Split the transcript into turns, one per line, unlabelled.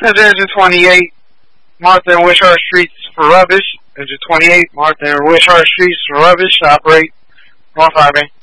That's Engine 28, Martha and Wishart Streets for rubbish. Engine 28, Martha and Wishart Streets for rubbish. Operate North Highway.